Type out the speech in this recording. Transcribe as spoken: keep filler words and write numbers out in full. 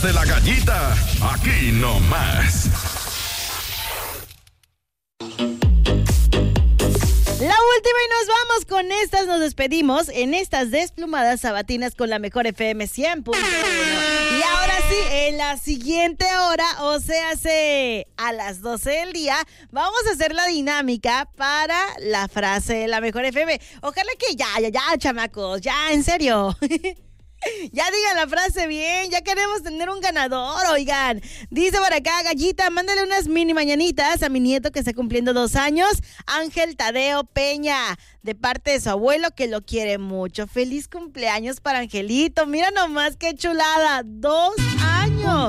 De la gallita, aquí nomás. La última y nos vamos con estas, nos despedimos en estas desplumadas sabatinas con la mejor F M cien punto uno. Y ahora sí, en la siguiente hora, o sea, se, a las doce del día, vamos a hacer la dinámica para la frase de la mejor F M. Ojalá que ya, ya, ya, chamacos, ya, en serio. Ya digan la frase bien, ya queremos tener un ganador, oigan. Dice por acá, Gallita, mándale unas mini mañanitas a mi nieto que está cumpliendo dos años, Ángel Tadeo Peña, de parte de su abuelo que lo quiere mucho. Feliz cumpleaños para Angelito, mira nomás qué chulada, dos años.